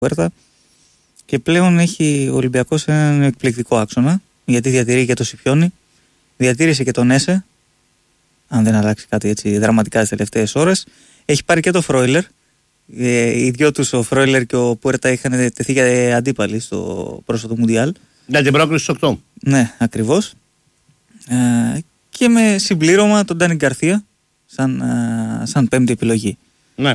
Πουέρτα. Και πλέον έχει ο Ολυμπιακός έναν εκπληκτικό άξονα, γιατί διατηρεί και το Σιφιόνι, διατήρησε και τον Έσε, αν δεν αλλάξει κάτι έτσι δραματικά τις τελευταίες ώρες. Έχει πάρει και το Φρόιλερ. Οι δυο τους, ο Φρόιλερ και ο Πουέρτα, είχαν τεθεί για αντίπαλοι στο πρόσφατο Μουντιάλ. Για την πρόκληση στους 8. Ναι, ακριβώς. Και με συμπλήρωμα τον Ντάνι Γκαρθία σαν πέμπτη επιλογή. Ναι.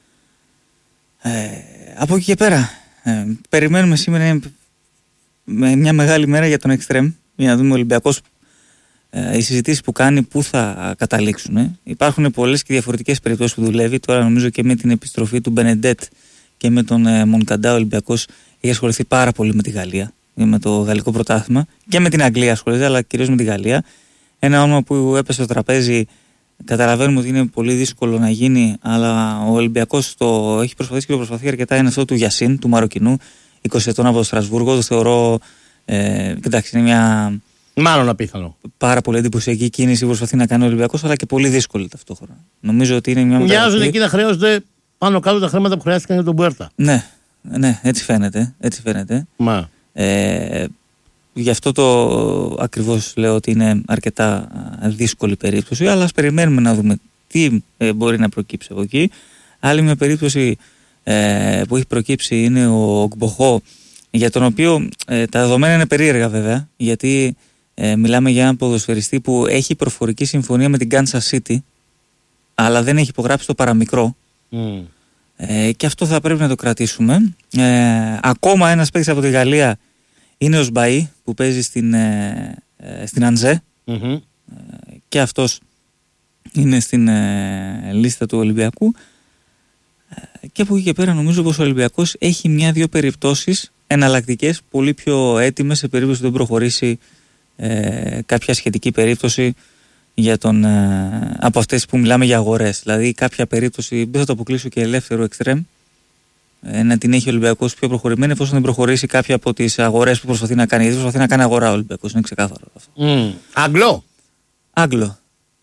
Από εκεί και πέρα περιμένουμε σήμερα μια μεγάλη μέρα για τον Εκστρέμ, για να δούμε ο Ολυμπιακός οι συζητήσεις που κάνει πού θα καταλήξουν. Υπάρχουν πολλές και διαφορετικές περιπτώσεις που δουλεύει. Τώρα νομίζω και με την επιστροφή του Μπενεντέτ και με τον Μονκαντά ο Ολυμπιακός έχει ασχοληθεί πάρα πολύ με τη Γαλλία, με το γαλλικό πρωτάθλημα, και με την Αγγλία ασχολείται, αλλά κυρίως με τη Γαλλία. Ένα όνομα που έπεσε στο τραπέζι, καταλαβαίνουμε ότι είναι πολύ δύσκολο να γίνει, αλλά ο Ολυμπιακός το έχει προσπαθήσει και το προσπαθεί αρκετά. Είναι αυτό του Γιασίν, του Μαροκινού, 20 ετών από το Στρασβούργο. Το θεωρώ, κοιτάξτε, είναι μια μάλλον απίθανο. Πάρα πολύ εντυπωσιακή κίνηση που προσπαθεί να κάνει ο Ολυμπιακός, αλλά και πολύ δύσκολη ταυτόχρονα. Νομίζω ότι είναι μια μεταγραφή. Μοιάζουν εκεί να χρειάζονται πάνω κάτω τα χρήματα που χρειάστηκαν για τον Πουέρτα. Ναι, έτσι φαίνεται. Μα. Γι' αυτό το ακριβώς λέω ότι είναι αρκετά δύσκολη περίπτωση, αλλά ας περιμένουμε να δούμε τι μπορεί να προκύψει από εκεί. Άλλη μια περίπτωση που έχει προκύψει είναι ο Γκμποχό, για τον οποίο τα δεδομένα είναι περίεργα βέβαια, γιατί μιλάμε για έναν ποδοσφαιριστή που έχει προφορική συμφωνία με την Kansas City, αλλά δεν έχει υπογράψει το παραμικρό. Και αυτό θα πρέπει να το κρατήσουμε. Ακόμα ένας παίκτης από τη Γαλλία είναι ο Σμπαΐ, που παίζει στην Αντζέ. Και αυτός είναι στην λίστα του Ολυμπιακού. Και από εκεί και πέρα νομίζω πως ο Ολυμπιακός έχει μια-δυο περιπτώσεις εναλλακτικές, πολύ πιο έτοιμες σε περίπτωση που δεν προχωρήσει κάποια σχετική περίπτωση για από αυτές που μιλάμε για αγορές. Δηλαδή κάποια περίπτωση, δεν θα το αποκλείσω, και ελεύθερο εξτρέμ, να την έχει ο Ολυμπιακός πιο προχωρημένη, εφόσον δεν προχωρήσει κάποια από τις αγορές που προσπαθεί να κάνει. Γιατί προσπαθεί να κάνει αγορά ο Ολυμπιακός, είναι ξεκάθαρο αυτό. Άγγλο.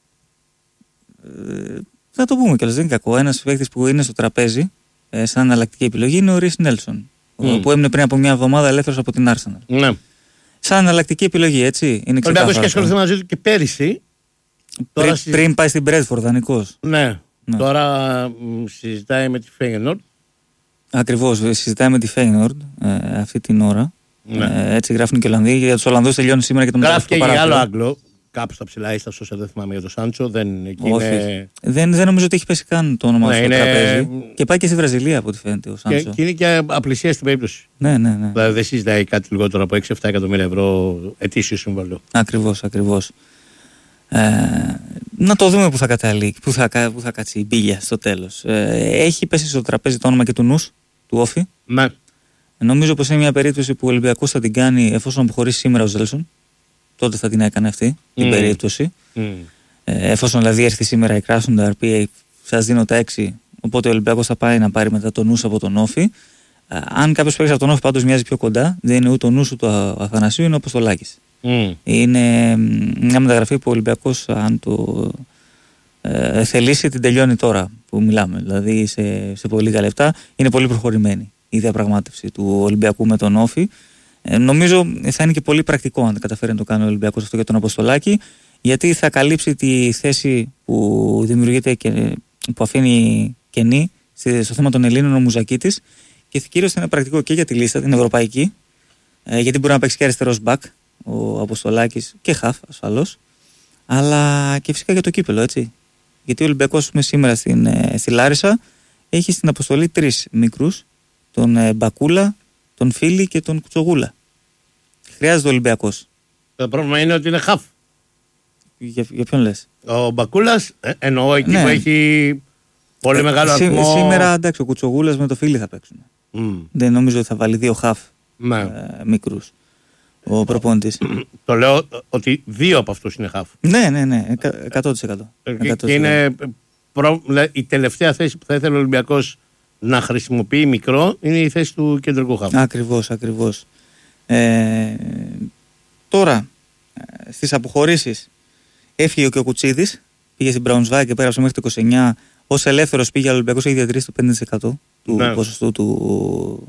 Θα το πούμε κιόλας, δεν είναι κακό. Ένας παίκτης που είναι στο τραπέζι σαν εναλλακτική επιλογή είναι ο Ρίς Νέλσον, που έμεινε πριν από μια εβδομάδα ελεύθερος από την Arsenal. Ναι. Σαν εναλλακτική επιλογή, έτσι. Είναι ξεκάθαρο. Ο Ολυμπιακός είχε ασχοληθεί μαζί του και πέρυσι. Πριν πάει στην Bradford, δανεικός. Ναι. Τώρα συζητάει με τη Feyenoord. Ακριβώς, συζητάει με τη Feyenoord αυτή την ώρα. Ναι. Έτσι γράφουν και οι Ολλανδοί. Για τους Ολλανδούς τελειώνει σήμερα και το μεταγραφικό παράθυρο. Γράφει και για άλλο Άγγλο. Κάπου στα ψηλά ή στα social, δεν θυμάμαι για τον Σάντσο. Δεν νομίζω ότι έχει πέσει καν το όνομα στο τραπέζι. Και πάει και στη Βραζιλία από ό,τι φαίνεται ο Σάντσο. Και είναι και απλησία στην περίπτωση. Ναι. Δηλαδή δεν συζητάει κάτι λιγότερο από 6-7 εκατομμύρια ευρώ ετήσιο συμβόλαιο. Ακριβώς. Να το δούμε που θα καταλήξει, που θα κάτσει η μπίλια στο τέλος. Έχει πέσει στο τραπέζι το όνομα και του Νους, του Όφη. Ναι. Νομίζω πως είναι μια περίπτωση που ο Ολυμπιακός θα την κάνει εφόσον αποχωρήσει σήμερα ο Ζέλσον. Τότε θα την έκανε αυτή την περίπτωση. Εφόσον δηλαδή έρθει σήμερα η Κράσνονταρ, πει σας δίνω τα 6, οπότε ο Ολυμπιακός θα πάει να πάρει μετά τον Νους από τον Όφη. Αν κάποιος παίξει από τον Όφη πάντως μοιάζει πιο κοντά, δεν είναι ούτε ο Νους ούτε ο Αθανασίου, είναι ο Αποστολάκης. Είναι μια μεταγραφή που ο Ολυμπιακός, αν το θελήσει, την τελειώνει τώρα που μιλάμε. Δηλαδή σε πολύ λίγα λεπτά είναι πολύ προχωρημένη η διαπραγμάτευση του Ολυμπιακού με τον Όφη. Νομίζω θα είναι και πολύ πρακτικό αν καταφέρει να το κάνει ο Ολυμπιακός αυτό για τον Αποστολάκη, γιατί θα καλύψει τη θέση που δημιουργείται και που αφήνει κενή στο θέμα των Ελλήνων ο Μουζακίτης, και κυρίως θα είναι πρακτικό και για τη λίστα την ευρωπαϊκή, γιατί μπορεί να παίξει και αριστερός μπακ ο Αποστολάκης και χαφ ασφαλώς, αλλά και φυσικά για το κύπελο, έτσι. Γιατί ο Ολυμπιακός σήμερα στη Λάρισα έχει στην αποστολή 3 μικρούς, τον Μπακούλα, τον Φίλη και τον Κουτσογούλα. Χρειάζεται ο Ολυμπιακός. Το πρόβλημα είναι ότι είναι χαφ. Για ποιον λες? Ο Μπακούλας εννοώ εκεί που έχει πολύ μεγάλο αριθμό. Σήμερα εντάξει, ο Κουτσογούλας με το Φίλη θα παίξουν. Δεν νομίζω ότι θα βάλει 2 χαφ μικρούς ο προπονητής. Το λέω ότι 2 από αυτούς είναι χαφ. Ναι, 100%. Και είναι η τελευταία θέση που θα ήθελε ο Ολυμπιακός να χρησιμοποιεί μικρό είναι η θέση του κεντρικού χαφ. Ακριβώς. Τώρα στις αποχωρήσεις έφυγε και ο Κουτσίδης, πήγε στην Μπραουνσβάγκ και πέρασε μέχρι το 29. Ως ελεύθερος πήγε, ο Ολυμπιακός έχει διατηρήσει το 5% του ποσοστού του